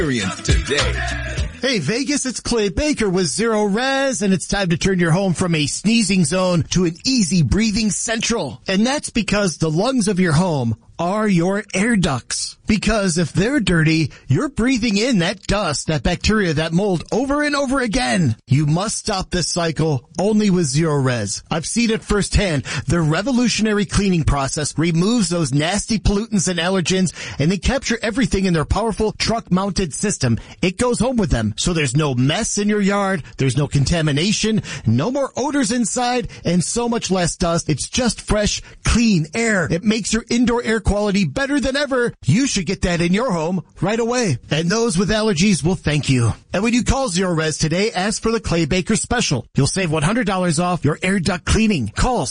today. Hey Vegas, it's Clay Baker with Zero Res, and it's time to turn your home from a sneezing zone to an easy breathing central. And that's because the lungs of your home are your air ducts. Because if they're dirty, you're breathing in that dust, that bacteria, that mold over and over again. You must stop this cycle only with Zero Res. I've seen it firsthand. Their revolutionary cleaning process removes those nasty pollutants and allergens, and they capture everything in their powerful truck-mounted system. It goes home with them. So there's no mess in your yard, there's no contamination, no more odors inside, and so much less dust. It's just fresh, clean air. It makes your indoor air quality better than ever. You should get that in your home right away. And those with allergies will thank you. And when you call Zero Res today, ask for the Clay Baker special. You'll save $100 off your air duct cleaning. Call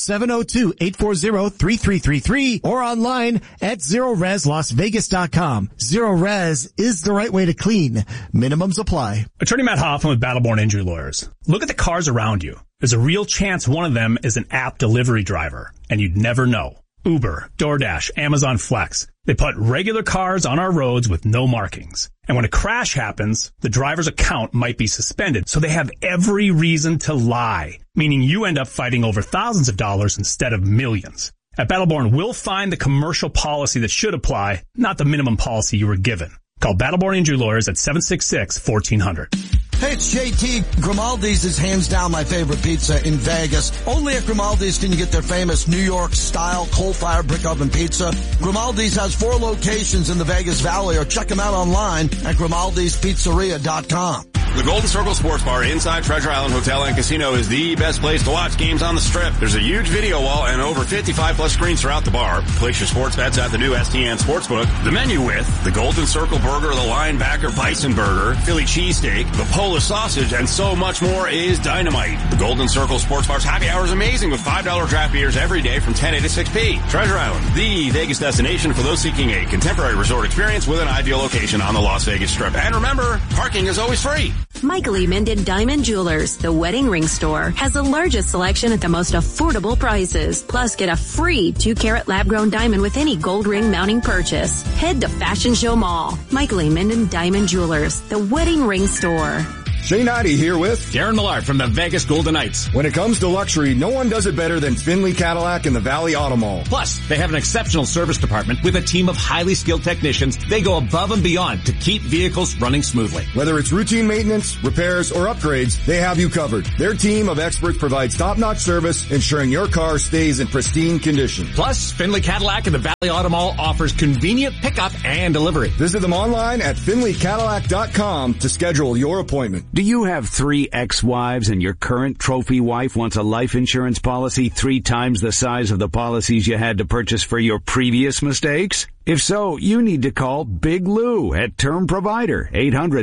702-840-3333 or online at ZeroResLasVegas.com. Zero Res is the right way to clean. Minimums apply. Attorney Matt Hoffman with Battleborn Injury Lawyers. Look at the cars around you. There's a real chance one of them is an app delivery driver, and you'd never know. Uber, DoorDash, Amazon Flex. They put regular cars on our roads with no markings. And when a crash happens, the driver's account might be suspended, so they have every reason to lie, meaning you end up fighting over thousands of dollars instead of millions. At Battleborn, we'll find the commercial policy that should apply, not the minimum policy you were given. Call Battleborn Injury Lawyers at 766-1400. Hey, it's JT. Grimaldi's is hands down my favorite pizza in Vegas. Only at Grimaldi's can you get their famous New York-style coal-fired brick oven pizza. Grimaldi's has 4 locations in the Vegas Valley, or check them out online at Grimaldi'sPizzeria.com. The Golden Circle Sports Bar inside Treasure Island Hotel and Casino is the best place to watch games on the Strip. There's a huge video wall and over 55-plus screens throughout the bar. Place your sports bets at the new STN Sportsbook. The menu with the Golden Circle Burger, the Linebacker Bison Burger, Philly Cheesesteak, the Polish Sausage, and so much more is dynamite. The Golden Circle Sports Bar's happy hour is amazing with $5 draft beers every day from 10 a to 6 p. Treasure Island, the Vegas destination for those seeking a contemporary resort experience with an ideal location on the Las Vegas Strip. And remember, parking is always free. Michael E. Minden Diamond Jewelers, the wedding ring store, has the largest selection at the most affordable prices. Plus, get a free 2-carat lab-grown diamond with any gold ring mounting purchase. Head to Fashion Show Mall. Michael E. Minden Diamond Jewelers, the wedding ring store. Shane Ivey here with Darren Millard from the Vegas Golden Knights. When it comes to luxury, no one does it better than Finley Cadillac and the Valley Auto Mall. Plus, they have an exceptional service department with a team of highly skilled technicians. They go above and beyond to keep vehicles running smoothly. Whether it's routine maintenance, repairs, or upgrades, they have you covered. Their team of experts provides top-notch service, ensuring your car stays in pristine condition. Plus, Finley Cadillac and the Valley Auto Mall offers convenient pickup and delivery. Visit them online at FinleyCadillac.com to schedule your appointment. Do you have 3 ex-wives and your current trophy wife wants a life insurance policy 3 times the size of the policies you had to purchase for your previous mistakes? If so, you need to call Big Lou at Term Provider,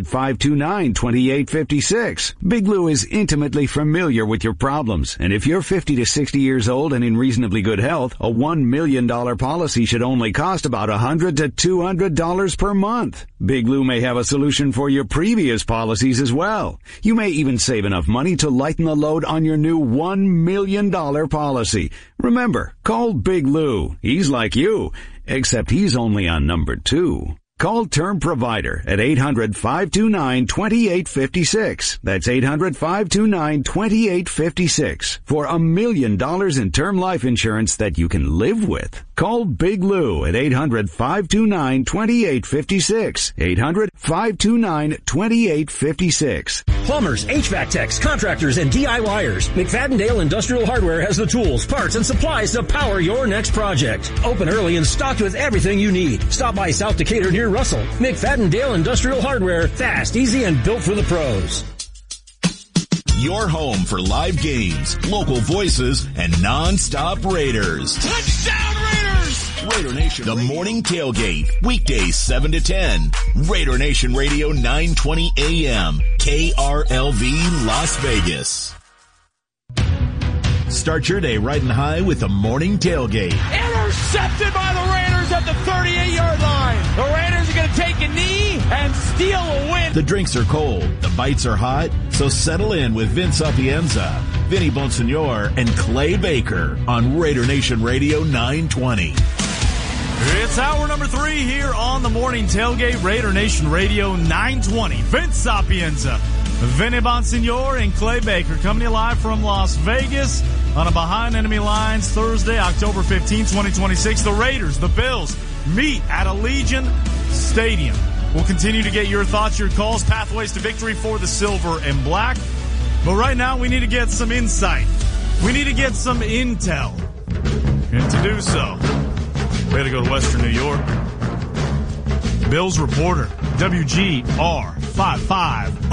800-529-2856. Big Lou is intimately familiar with your problems, and if you're 50 to 60 years old and in reasonably good health, a $1 million policy should only cost about $100 to $200 per month. Big Lou may have a solution for your previous policies as well. You may even save enough money to lighten the load on your new $1 million policy. Remember, call Big Lou. He's like you, except he's only on number 2. Call Term Provider at 800-529-2856. That's 800-529-2856 for $1 million in term life insurance that you can live with. Call Big Lou at 800-529-2856. 800-529-2856. Plumbers, HVAC techs, contractors, and DIYers. McFadden-Dale Industrial Hardware has the tools, parts, and supplies to power your next project. Open early and stocked with everything you need. Stop by South Decatur near Russell. McFadden-Dale Industrial Hardware. Fast, easy, and built for the pros. Your home for live games, local voices, and non-stop Raiders. Touchdown Raiders! Raider Nation, the morning tailgate, weekdays 7 to 10. Raider Nation Radio 920 AM, KRLV Las Vegas. Start your day riding high with the morning tailgate. Intercepted by the Raiders at the 38-yard line. The Raiders are going to take a knee and steal a win. The drinks are cold, the bites are hot, so settle in with Vince Sapienza, Vinny Bonsignor, and Clay Baker on Raider Nation Radio 920. It's hour number 3 here on the Morning Tailgate, Raider Nation Radio 920. Vince Sapienza, Vinny Bonsignor, and Clay Baker coming to you live from Las Vegas on a Behind Enemy Lines Thursday, October 15, 2026. The Raiders, the Bills, meet at Allegiant Stadium. We'll continue to get your thoughts, your calls, pathways to victory for the Silver and Black. But right now, we need to get some insight. We need to get some intel. And to do so, we had to go to Western New York. Bills reporter, WGR 550.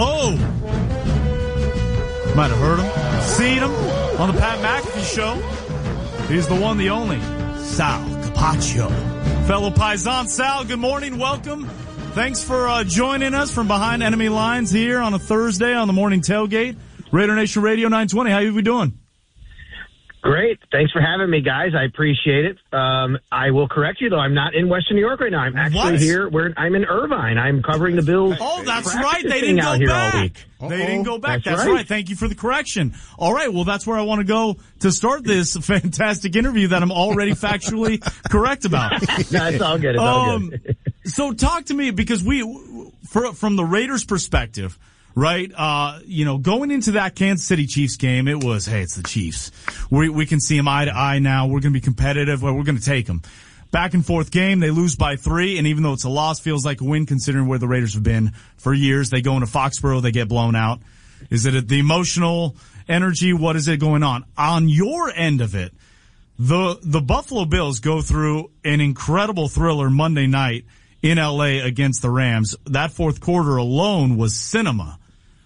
Might have heard him, seen him on the Pat McAfee show. He's the one, the only, Sal Capaccio. Fellow Paisan Sal, good morning, welcome. Thanks for joining us from Behind Enemy Lines here on a Thursday on the Morning Tailgate. Raider Nation Radio 920, how you doing? Great. Thanks for having me, guys. I appreciate it. I will correct you, though. I'm not in Western New York right now. I'm actually here. I'm in Irvine. I'm covering the Bills. Oh, that's right. They didn't go back. They didn't go back. That's right. Thank you for the correction. All right. Well, that's where I want to go to start this fantastic interview that I'm already factually correct about. No, it's all good. It's all good. So talk to me, because from the Raiders' perspective, right? Going into that Kansas City Chiefs game, it was, hey, it's the Chiefs. We can see them eye to eye now. We're going to be competitive. We're going to take them. Back and forth game, they lose by 3, and even though it's a loss, feels like a win considering where the Raiders have been for years. They go into Foxborough, they get blown out. Is it the emotional energy? What is it going on? On your end of it, the Buffalo Bills go through an incredible thriller Monday night in LA against the Rams. That fourth quarter alone was cinema.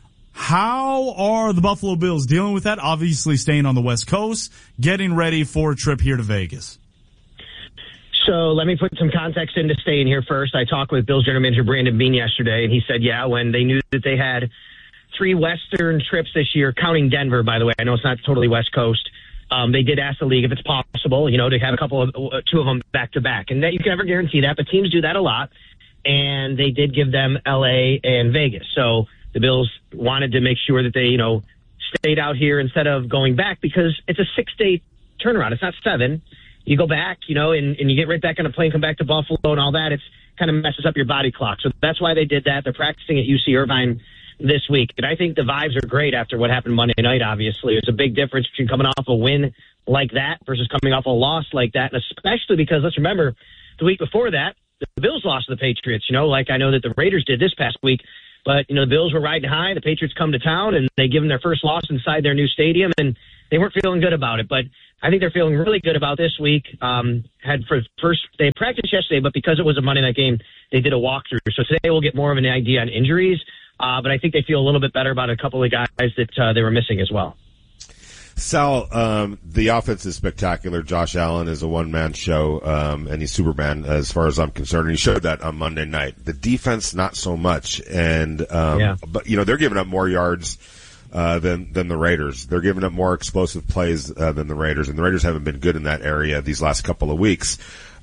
How are the Buffalo Bills dealing with that? Obviously staying on the West Coast, getting ready for a trip here to Vegas. So let me put some context into staying here first. I talked with Bills general manager Brandon Beane yesterday, and he said, when they knew that they had 3 Western trips this year, counting Denver, by the way. I know it's not totally West Coast. They did ask the league if it's possible, to have 2 of them back to back. And that you can never guarantee that, but teams do that a lot. And they did give them LA and Vegas. So the Bills wanted to make sure that they, stayed out here instead of going back, because it's a 6-day turnaround. It's not 7. You go back, and you get right back on a plane, come back to Buffalo and all that. It's kind of messes up your body clock. So that's why they did that. They're practicing at UC Irvine this week. And I think the vibes are great after what happened Monday night, obviously. It's a big difference between coming off a win like that versus coming off a loss like that. And especially because, let's remember, the week before that, the Bills lost to the Patriots, like I know that the Raiders did this past week. But, the Bills were riding high. The Patriots come to town, and they give them their first loss inside their new stadium, and they weren't feeling good about it. But I think they're feeling really good about this week. They practiced yesterday, but because it was a Monday night game, they did a walkthrough. So today we'll get more of an idea on injuries. But I think they feel a little bit better about a couple of guys that they were missing as well. Sal, the offense is spectacular. Josh Allen is a one-man show, and he's Superman as far as I'm concerned. And he showed that on Monday night. The defense, not so much. And, but, they're giving up more yards, than the Raiders. They're giving up more explosive plays, than the Raiders. And the Raiders haven't been good in that area these last couple of weeks.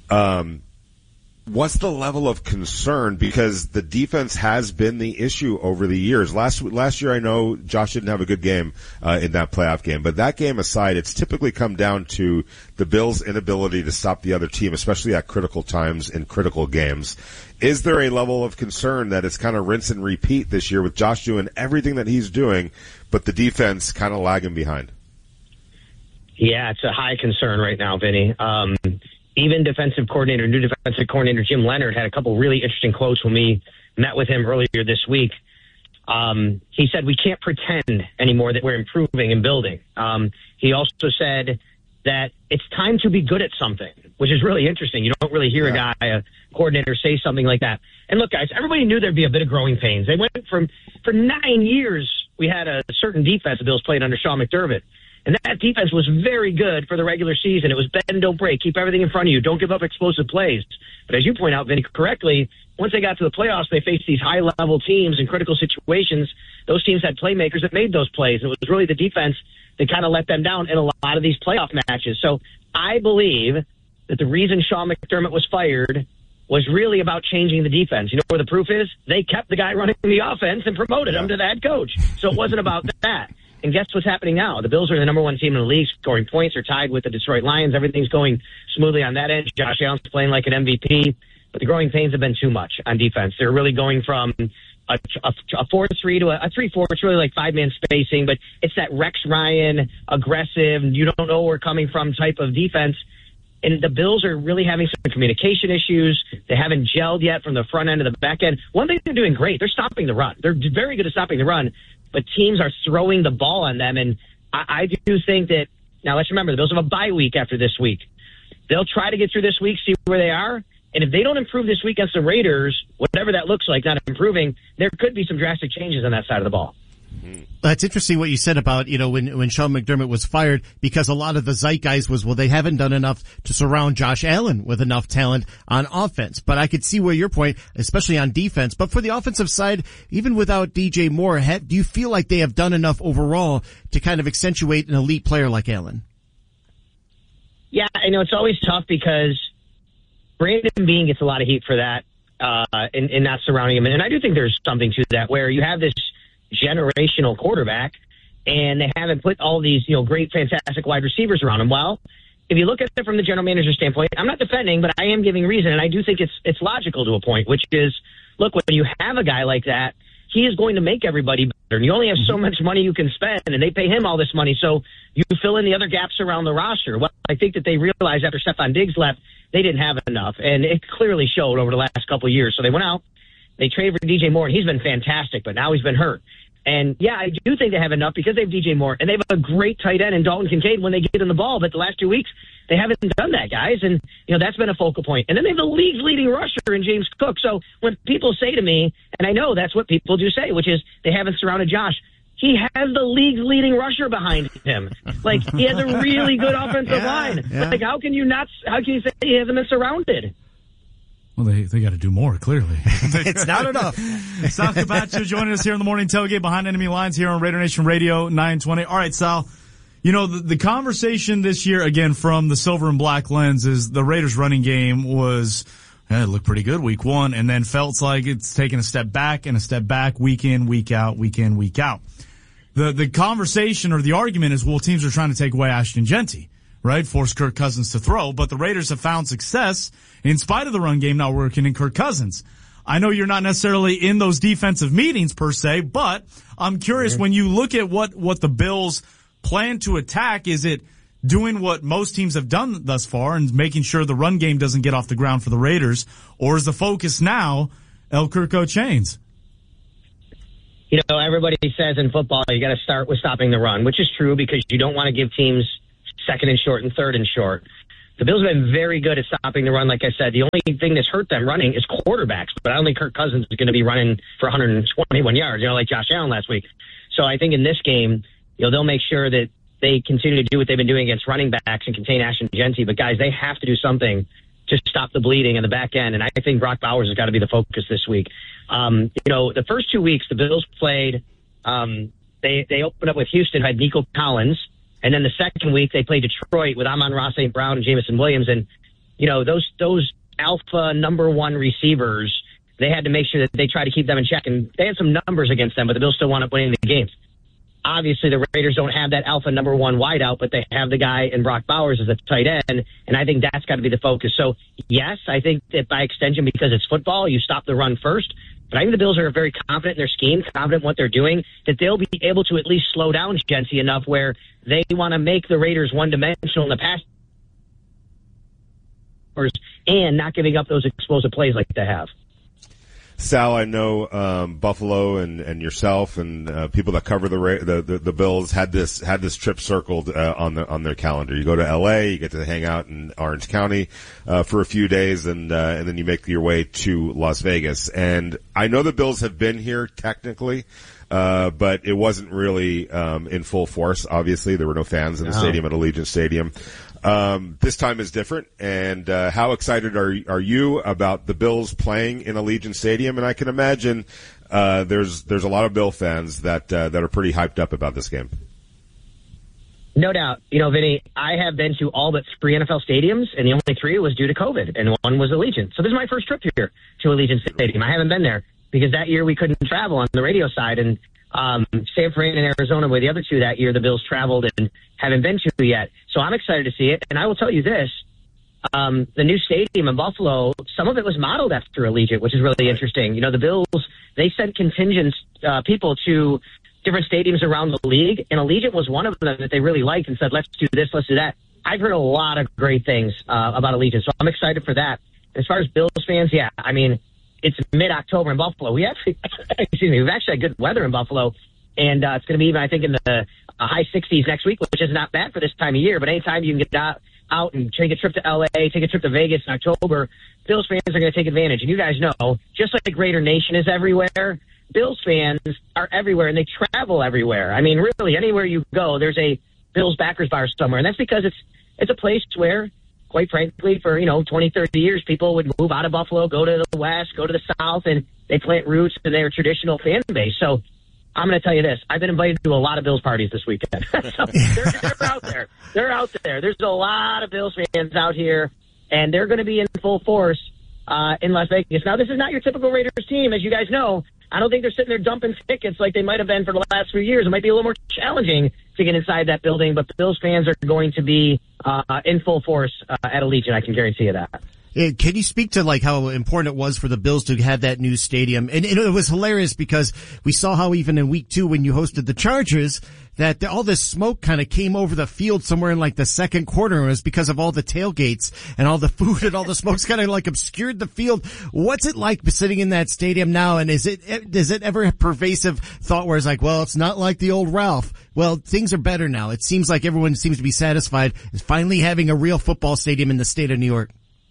What's the level of concern? Because the defense has been the issue over the years. Last year, I know Josh didn't have a good game in that playoff game, but that game aside, it's typically come down to the Bills' inability to stop the other team, especially at critical times in critical games. Is there a level of concern that it's kind of rinse and repeat this year with Josh doing everything that he's doing, but the defense kind of lagging behind? Yeah, it's a high concern right now, Vinny. Even new defensive coordinator Jim Leonard had a couple really interesting quotes when we met with him earlier this week. He said, we can't pretend anymore that we're improving and building. He also said that it's time to be good at something, which is really interesting. You don't really hear a coordinator say something like that. And look, guys, everybody knew there'd be a bit of growing pains. They went for 9 years, we had a certain defense the Bills played under Sean McDermott. And that defense was very good for the regular season. It was bend, don't break, keep everything in front of you, don't give up explosive plays. But as you point out, Vinny, correctly, once they got to the playoffs, they faced these high-level teams in critical situations. Those teams had playmakers that made those plays. It was really the defense that kind of let them down in a lot of these playoff matches. So I believe that the reason Sean McDermott was fired was really about changing the defense. You know where the proof is? They kept the guy running the offense and promoted him to the head coach. So it wasn't about that. And guess what's happening now? The Bills are the number one team in the league, scoring points. Are tied with the Detroit Lions. Everything's going smoothly on that end. Josh Allen's playing like an MVP, but the growing pains have been too much on defense. They're really going from a 4-3 to a 3-4. It's really like 5-man spacing, but it's that Rex Ryan aggressive, you don't know where we're coming from type of defense. And the Bills are really having some communication issues. They haven't gelled yet from the front end to the back end. One thing they're doing great, they're stopping the run. They're very good at stopping the run, but teams are throwing the ball on them. And I do think that, now let's remember, the Bills have a bye week after this week. They'll try to get through this week, see where they are. And if they don't improve this week against the Raiders, whatever that looks like, not improving, there could be some drastic changes on that side of the ball. That's interesting what you said about, when Sean McDermott was fired, because a lot of the zeitgeist was, well, they haven't done enough to surround Josh Allen with enough talent on offense. But I could see where your point, especially on defense. But for the offensive side, even without DJ Moore, do you feel like they have done enough overall to kind of accentuate an elite player like Allen? Yeah, I know it's always tough because Brandon Beane gets a lot of heat for that, in not surrounding him. And I do think there's something to that where you have this generational quarterback and they haven't put all these, great, fantastic wide receivers around him. Well, if you look at it from the general manager standpoint, I'm not defending, but I am giving reason. And I do think it's logical to a point, which is, look, when you have a guy like that, he is going to make everybody better. And you only have so much money you can spend, and they pay him all this money. So you fill in the other gaps around the roster. Well, I think that they realized after Stephon Diggs left, they didn't have enough. And it clearly showed over the last couple of years. So they went out, they traded for DJ Moore, and he's been fantastic, but now he's been hurt. And, yeah, I do think they have enough because they have DJ Moore, and they have a great tight end in Dalton Kincaid when they get in the ball. But the last 2 weeks, they haven't done that, guys. And, that's been a focal point. And then they have the league's leading rusher in James Cook. So when people say to me, and I know that's what people do say, which is they haven't surrounded Josh, he has the league's leading rusher behind him. Like, he has a really good offensive line. Yeah. Like, how can you say he hasn't been surrounded? Well, they got to do more, clearly. It's not enough. Sal Capaccio joining us here in the morning tailgate behind enemy lines here on Raider Nation Radio 920. All right, Sal, the conversation this year, again, from the silver and black lens is the Raiders running game was, it looked pretty good week one and then felt like it's taken a step back and a step back week in, week out, week in, week out. The conversation or the argument is, well, teams are trying to take away Ashton Jeanty, right? Force Kirk Cousins to throw, but the Raiders have found success in spite of the run game not working in Kirk Cousins. I know you're not necessarily in those defensive meetings per se, but I'm curious when you look at what the Bills plan to attack, is it doing what most teams have done thus far and making sure the run game doesn't get off the ground for the Raiders, or is the focus now El Kirko chains? Everybody says in football you got to start with stopping the run, which is true because you don't want to give teams second and short and third and short. The Bills have been very good at stopping the run. Like I said, the only thing that's hurt them running is quarterbacks, but I don't think Kirk Cousins is going to be running for 121 yards, like Josh Allen last week. So I think in this game, they'll make sure that they continue to do what they've been doing against running backs and contain Ashton Jeanty. But guys, they have to do something to stop the bleeding in the back end. And I think Brock Bowers has got to be the focus this week. The first 2 weeks the Bills played, they opened up with Houston, had Nico Collins. And then the second week they played Detroit with Amon-Ra St. Brown and Jameson Williams. And, those alpha number one receivers, they had to make sure that they try to keep them in check. And they had some numbers against them, but the Bills still wound up winning the games. Obviously, the Raiders don't have that alpha number one wideout, but they have the guy in Brock Bowers as a tight end, and I think that's got to be the focus. So, yes, I think that by extension, because it's football, you stop the run first. But I think the Bills are very confident in their scheme, confident in what they're doing, that they'll be able to at least slow down Jeanty enough where they want to make the Raiders one-dimensional in the pass and not giving up those explosive plays like they have. Sal, I know Buffalo and yourself and people that cover the Bills had this trip circled on their calendar. You go to L.A., you get to hang out in Orange County for a few days, and then you make your way to Las Vegas. And I know the Bills have been here technically, but it wasn't really in full force. Obviously, there were no fans in the stadium at Allegiant Stadium. This time is different, and how excited are you about the Bills playing in Allegiant Stadium? And I can imagine there's a lot of Bill fans that are pretty hyped up about this game. No doubt. Vinny, I have been to all but 3 NFL stadiums, and the only 3 was due to COVID, and one was Allegiant. So this is my first trip here to Allegiant Stadium. I haven't been there because that year we couldn't travel on the radio side, and San Fran and Arizona were the other two that year the Bills traveled and haven't been to yet. So I'm excited to see it. And I will tell you this, the new stadium in Buffalo, some of it was modeled after Allegiant, which is really interesting. You know, the Bills, they sent contingents, people to different stadiums around the league, and Allegiant was one of them that they really liked and said, let's do this, let's do that. I've heard a lot of great things about Allegiant, so I'm excited for that. As far as Bills fans, yeah, I mean, it's mid-October in Buffalo. We've actually had good weather in Buffalo, and it's going to be even, I think, in the high 60s next week, which is not bad for this time of year. But anytime you can get out and take a trip to L.A., take a trip to Vegas in October, Bills fans are going to take advantage. And you guys know, just like Raider Nation is everywhere, Bills fans are everywhere, and they travel everywhere. I mean, really, anywhere you go, there's a Bills backers bar somewhere. And that's because it's a place where, quite frankly, for, 20, 30 years, people would move out of Buffalo, go to the West, go to the South, and they plant roots to their traditional fan base. So I'm going to tell you this. I've been invited to a lot of Bills parties this weekend. So they're out there. They're out there. There's a lot of Bills fans out here, and they're going to be in full force in Las Vegas. Now, this is not your typical Raiders team, as you guys know. I don't think they're sitting there dumping tickets like they might have been for the last few years. It might be a little more challenging to get inside that building, but the Bills fans are going to be in full force at Allegiant. I can guarantee you that. Can you speak to how important it was for the Bills to have that new stadium? And it was hilarious because we saw how even in week 2 when you hosted the Chargers that all this smoke kind of came over the field somewhere in the second quarter. It was because of all the tailgates and all the food and all the smokes kind of obscured the field. What's it like sitting in that stadium now? And does it ever have pervasive thought where it's well, it's not like the old Ralph? Well, things are better now. It seems like everyone seems to be satisfied with finally having a real football stadium in the state of New York.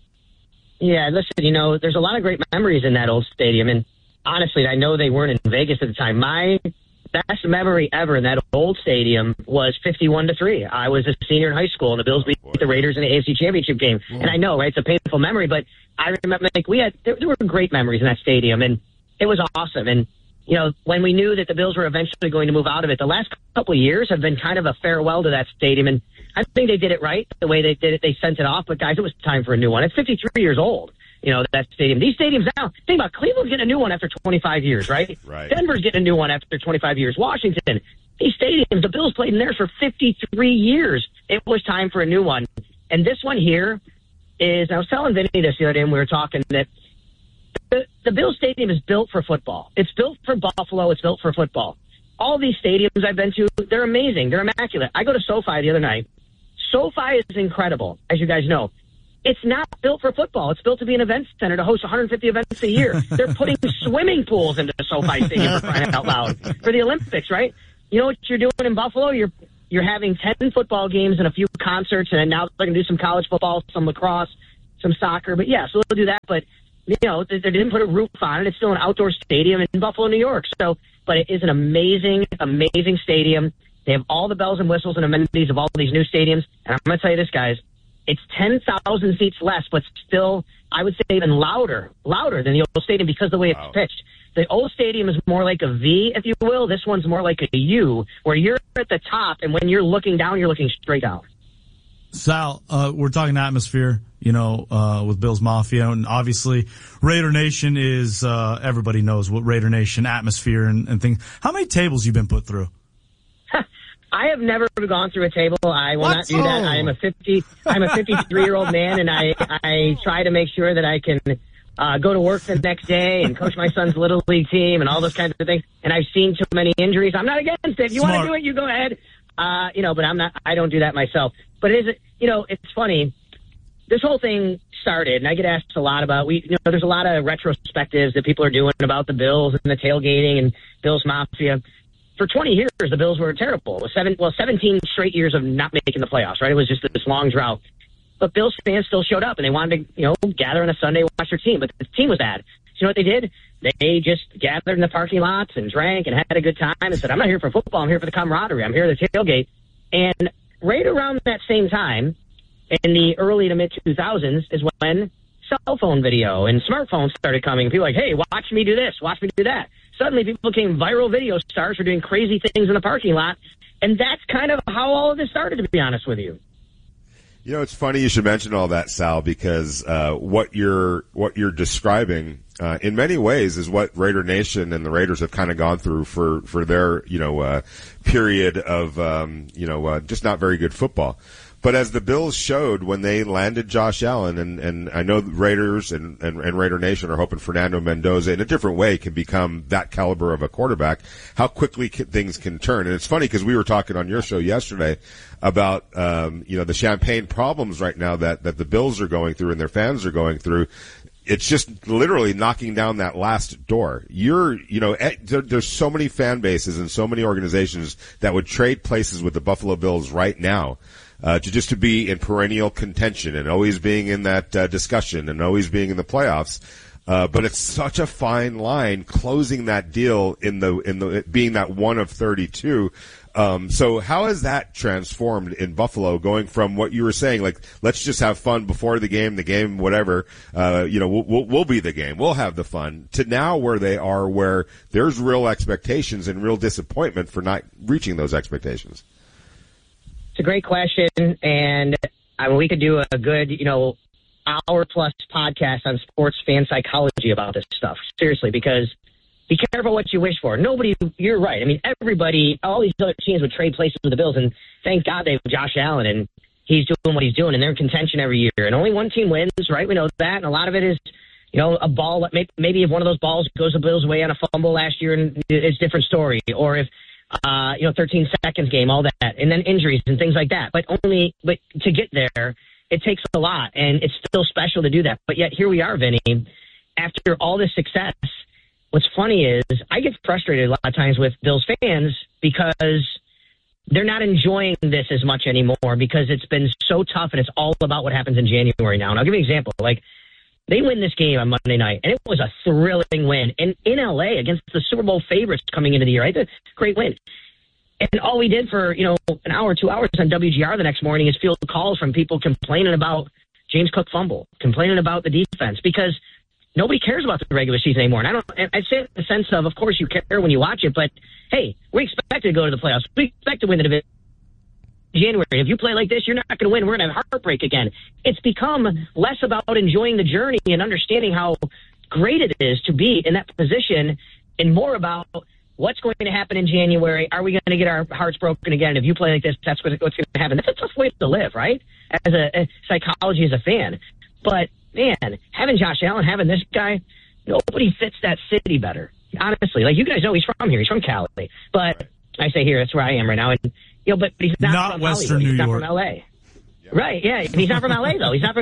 Yeah, listen, there's a lot of great memories in that old stadium. And honestly, I know they weren't in Vegas at the time. My best memory ever in that old stadium was 51-3. I was a senior in high school, and the Bills beat the Raiders in the AFC Championship game. Whoa. And I know, right, it's a painful memory, but I remember, there were great memories in that stadium, and it was awesome. And, when we knew that the Bills were eventually going to move out of it, the last couple of years have been kind of a farewell to that stadium. And I think they did it right, the way they did it. They sent it off. But, guys, it was time for a new one. It's 53 years old, that stadium. These stadiums now, think about Cleveland's getting a new one after 25 years, right? Right. Denver's getting a new one after 25 years. Washington, these stadiums, the Bills played in there for 53 years. It was time for a new one. And this one here is, I was telling Vinny this the other day when we were talking, that the Bills Stadium is built for football. It's built for Buffalo. It's built for football. All these stadiums I've been to, they're amazing. They're immaculate. I go to SoFi the other night. SoFi is incredible, as you guys know. It's not built for football. It's built to be an event center to host 150 events a year. They're putting swimming pools into the SoFi Stadium, for crying out loud, for the Olympics, right? You know what you're doing in Buffalo? You're having 10 football games and a few concerts, and now they're going to do some college football, some lacrosse, some soccer. But, yeah, so they'll do that. But, they didn't put a roof on it. It's still an outdoor stadium in Buffalo, New York. But it is an amazing, amazing stadium. They have all the bells and whistles and amenities of all these new stadiums. And I'm going to tell you this, guys. It's 10,000 seats less, but still, I would say even louder than the old stadium because of the way it's pitched. The old stadium is more like a V, if you will. This one's more like a U, where you're at the top, and when you're looking down, you're looking straight down. Sal, we're talking atmosphere, with Bills Mafia, and obviously Raider Nation is, everybody knows what Raider Nation atmosphere and things. How many tables you been put through? I have never gone through a table. I will not do that. I'm a 53-year-old man, and I try to make sure that I can go to work the next day and coach my son's little league team and all those kinds of things. And I've seen too many injuries. I'm not against it. If you want to do it, you go ahead. But I don't do that myself. But it's funny. This whole thing started, and I get asked a lot about, there's a lot of retrospectives that people are doing about the Bills and the tailgating and Bills Mafia. For 20 years, the Bills were terrible. It was 17 straight years of not making the playoffs, right? It was just this long drought. But Bills fans still showed up, and they wanted to, gather on a Sunday, watch their team. But the team was bad. So you know what they did? They just gathered in the parking lots and drank and had a good time and said, I'm not here for football. I'm here for the camaraderie. I'm here to tailgate. And right around that same time, in the early to mid-2000s, is when cell phone video and smartphones started coming. People were like, hey, watch me do this, watch me do that. Suddenly people became viral video stars for doing crazy things in the parking lot. And that's kind of how all of this started, to be honest with you. It's funny you should mention all that, Sal, because what you're describing in many ways is what Raider Nation and the Raiders have kind of gone through for their, period of, just not very good football. But as the Bills showed when they landed Josh Allen, and I know the Raiders and Raider Nation are hoping Fernando Mendoza in a different way can become that caliber of a quarterback, how quickly things can turn. And it's funny because we were talking on your show yesterday about, the champagne problems right now that the Bills are going through and their fans are going through. It's just literally knocking down that last door. There's so many fan bases and so many organizations that would trade places with the Buffalo Bills right now. To be in perennial contention and always being in that discussion and always being in the playoffs. But it's such a fine line closing that deal in the being that one of 32. So how has that transformed in Buffalo, going from what you were saying, like, let's just have fun before the game, whatever, we'll be the game, we'll have the fun, to now where they are, where there's real expectations and real disappointment for not reaching those expectations? It's a great question, and we could do a good, hour-plus podcast on sports fan psychology about this stuff, seriously, because be careful what you wish for. You're right. I mean, everybody, all these other teams would trade places with the Bills, and thank God they have Josh Allen, and he's doing what he's doing, and they're in contention every year, and only one team wins, right? We know that, and a lot of it is, a ball, maybe if one of those balls goes the Bills' way on a fumble last year, and it's a different story, or if 13 seconds game, all that, and then injuries and things like that. But to get there, it takes a lot, and it's still special to do that. But yet here we are, Vinny, after all this success. What's funny is I get frustrated a lot of times with Bills fans because they're not enjoying this as much anymore because it's been so tough, and it's all about what happens in January now. And I'll give you an example. Like, they win this game on Monday night, and it was a thrilling win. And in L.A. against the Super Bowl favorites coming into the year, right? Great win. And all we did for, an hour, 2 hours on WGR the next morning is field calls from people complaining about James Cook fumble, complaining about the defense, because nobody cares about the regular season anymore. And I say it in the sense of course you care when you watch it, but hey, we expect to go to the playoffs. We expect to win the division. January. If you play like this, you're not going to win. We're going to have heartbreak again. It's become less about enjoying the journey and understanding how great it is to be in that position, and more about what's going to happen in January. Are we going to get our hearts broken again? If you play like this, that's what's going to happen. That's a tough way to live, right? As a psychology as a fan. But, man, having Josh Allen, having this guy, nobody fits that city better. Honestly, like, you guys know he's from here. He's from Cali. But I say here, that's where I am right now. And but he's not from Western Hollywood. New He's York. not from L.A. Right? Yeah, he's not from L.A. though. He's not.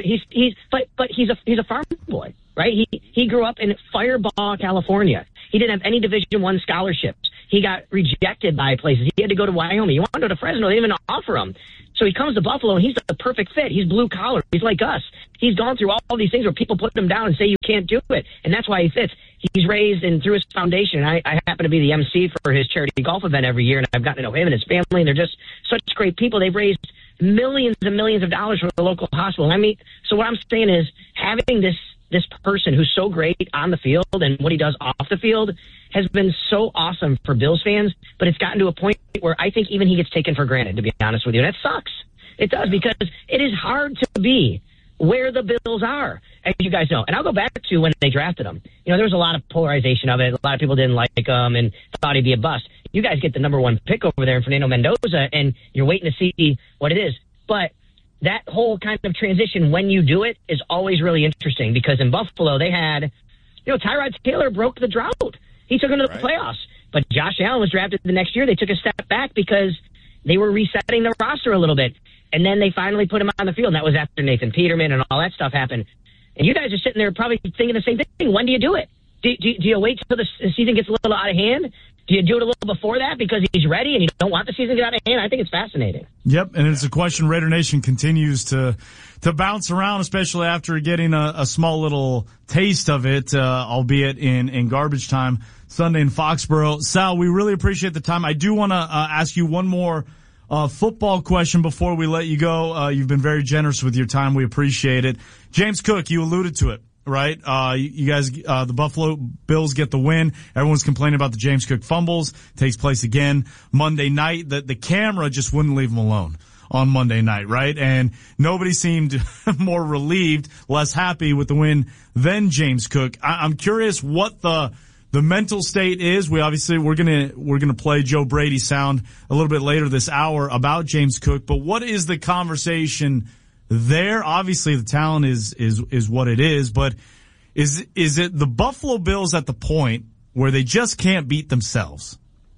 But he's a farm boy, right? He grew up in Firebaugh, California. He didn't have any Division I scholarships. He got rejected by places. He had to go to Wyoming. He wanted to go to Fresno. They didn't even offer him. So he comes to Buffalo, and he's the perfect fit. He's blue collar. He's like us. He's gone through all these things where people put him down and say you can't do it, and that's why he fits. He's raised and through his foundation. I happen to be the MC for his charity golf event every year, and I've gotten to know him and his family, and they're just such great people. They've raised millions and millions of dollars for the local hospital. So what I'm saying is having this person who's so great on the field and what he does off the field has been so awesome for Bills fans, but it's gotten to a point where I think even he gets taken for granted, to be honest with you. And that sucks. It does, because it is hard to be where the Bills are, as you guys know. And I'll go back to when they drafted him. There was a lot of polarization of it. A lot of people didn't like him and thought he'd be a bust. You guys get the number one pick over there in Fernando Mendoza, and you're waiting to see what it is. But that whole kind of transition, when you do it, is always really interesting, because in Buffalo they had, Tyrod Taylor broke the drought. He took him to the playoffs. But Josh Allen was drafted the next year. They took a step back because they were resetting the roster a little bit. And then they finally put him on the field, and that was after Nathan Peterman and all that stuff happened. And you guys are sitting there probably thinking the same thing. When do you do it? Do you wait till the season gets a little out of hand? Do you do it a little before that because he's ready and you don't want the season to get out of hand? I think it's fascinating. Yep, and it's a question Raider Nation continues to bounce around, especially after getting a small little taste of it, albeit in garbage time Sunday in Foxborough. Sal, we really appreciate the time. I do want to ask you one more football question before we let you go. You've been very generous with your time. We appreciate it. James Cook, you alluded to it, right? You guys, the Buffalo Bills get the win. Everyone's complaining about the James Cook fumbles. Takes place again Monday night. The camera just wouldn't leave him alone on Monday night, right? And nobody seemed more relieved, less happy with the win than James Cook. I'm curious what the mental state is. We're gonna play Joe Brady's sound a little bit later this hour about James Cook, but what is the conversation there? Obviously the talent is what it is, but is it the Buffalo Bills at the point where they just can't beat themselves?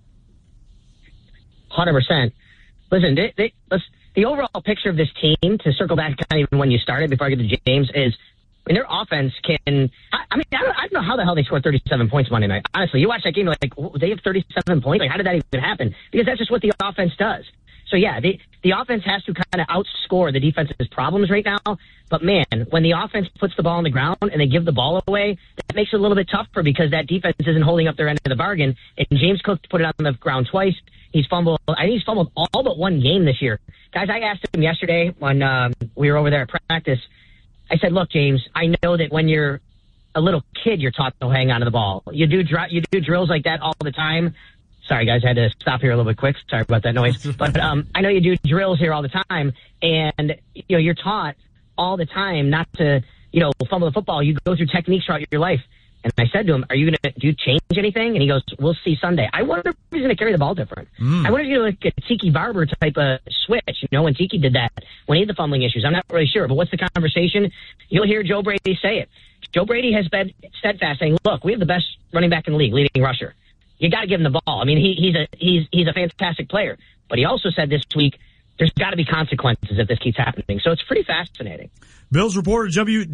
100%. Listen, the overall picture of this team, to circle back kind of even when you started before I get to James, is when their offense can, I don't know how the hell they scored 37 points Monday night. Honestly, you watch that game, like, they have 37 points? Like, how did that even happen? Because that's just what the offense does. So yeah, the offense has to kind of outscore the defense's problems right now. But man, when the offense puts the ball on the ground and they give the ball away, that makes it a little bit tougher because that defense isn't holding up their end of the bargain. And James Cook put it on the ground twice. I think he's fumbled all but one game this year. Guys, I asked him yesterday when we were over there at practice. I said, look, James, I know that when you're a little kid, you're taught to hang on to the ball. You do drills like that all the time. Sorry, guys, I had to stop here a little bit quick. Sorry about that noise. But I know you do drills here all the time, and you're taught all the time not to fumble the football. You go through techniques throughout your life. And I said to him, "Are you going to change anything?" And he goes, "We'll see Sunday." I wonder if he's going to carry the ball different. I wonder if he's like a Tiki Barber type of switch. When Tiki did that, when he had the fumbling issues. I'm not really sure. But what's the conversation? You'll hear Joe Brady say it. Joe Brady has been steadfast saying, "Look, we have the best running back in the league, leading rusher. You got to give him the ball." I mean, he's a fantastic player. But he also said this week, there's got to be consequences if this keeps happening. So it's pretty fascinating. Bills reporter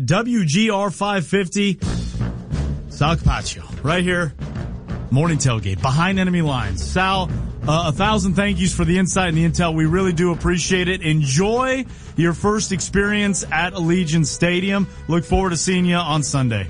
WGR 550. Sal Capaccio, right here, Morning Tailgate, behind enemy lines. Sal, 1,000 thank yous for the insight and the intel. We really do appreciate it. Enjoy your first experience at Allegiant Stadium. Look forward to seeing you on Sunday.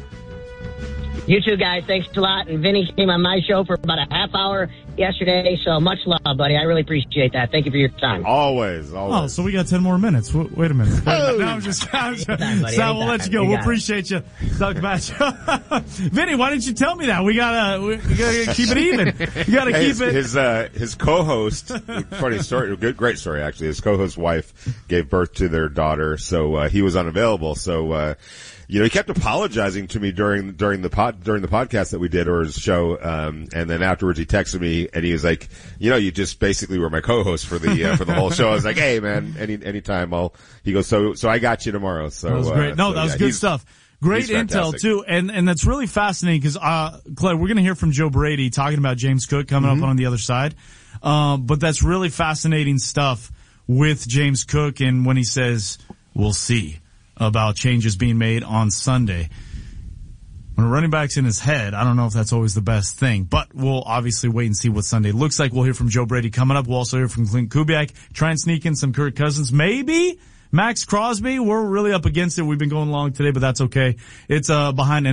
You too, guys. Thanks a lot. And Vinny came on my show for about a half hour yesterday, so much love, buddy. I really appreciate that. Thank you for your time. Always. Oh, so we got 10 more minutes. Wait a minute. No, I'm just Sal, we'll let you go. We'll appreciate you. Talk about you. Vinny, why didn't you tell me that? We gotta keep it even. You gotta keep it. His co-host, funny story, great story actually. His co-host's wife gave birth to their daughter, so he was unavailable. So he kept apologizing to me during the podcast that we did, or his show, and then afterwards he texted me and he was like, you just basically were my co-host for the whole show. I was like, hey man, anytime he goes, so I got you tomorrow. So that was great. That was good stuff. Great intel too, and that's really fascinating because Clay, we're gonna hear from Joe Brady talking about James Cook coming up on the other side. But that's really fascinating stuff with James Cook, and when he says we'll see about changes being made on Sunday. When a running back's in his head, I don't know if that's always the best thing, but we'll obviously wait and see what Sunday looks like. We'll hear from Joe Brady coming up. We'll also hear from Clint Kubiak. Try and sneak in some Kirk Cousins. Maybe Max Crosby. We're really up against it. We've been going long today, but that's okay. It's behind